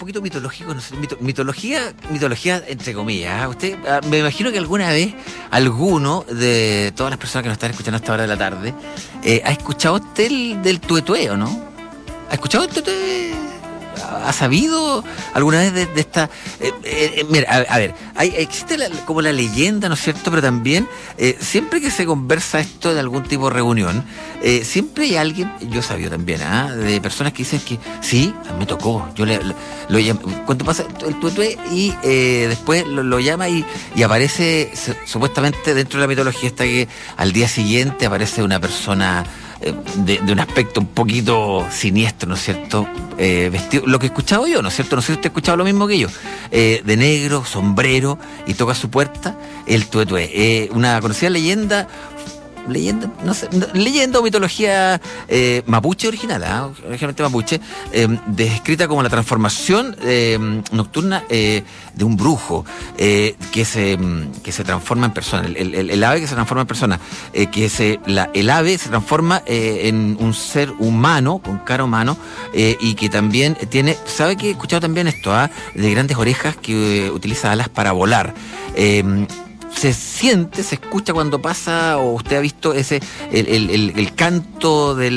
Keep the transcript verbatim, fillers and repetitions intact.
poquito mitológico, no sé, mito, mitología, mitología entre comillas. ¿eh? Usted, ah, me imagino que alguna vez alguno de todas las personas que nos están escuchando a esta hora de la tarde eh, ha escuchado usted el, del tuetueo, ¿no? ¿Ha escuchado el tuetueo? ¿Ha sabido alguna vez de, de esta? Eh, eh, mira, a, a ver, hay, existe la, como la leyenda, ¿no es cierto? Pero también, eh, siempre que se conversa esto de algún tipo de reunión, eh, siempre hay alguien, yo he sabido también, ¿ah? De personas que dicen que sí, a mí me tocó. Yo le, le lo llamo, cuando pasa el tuetue y eh, después lo, lo llama y, y aparece, se, supuestamente dentro de la mitología está que al día siguiente aparece una persona. De, de un aspecto un poquito siniestro, ¿no es cierto? Eh, vestido, lo que he escuchado yo, ¿no es cierto? No sé si usted ha escuchado lo mismo que yo. Eh, de negro, sombrero, y toca su puerta el tuetué. Eh, una conocida leyenda, leyenda, no sé, no, leyenda o mitología eh, mapuche original, ¿eh? Originalmente mapuche, eh, descrita como la transformación eh, nocturna eh, de un brujo eh, que se que se transforma en persona, el, el, el ave que se transforma en persona, eh, que se la, el ave se transforma eh, en un ser humano con cara humano eh, y que también tiene, ¿sabe que he escuchado también esto? ¿Ah? De grandes orejas que eh, utiliza alas para volar. Eh, se siente, se escucha cuando pasa, o usted ha visto ese el, el, el, el canto del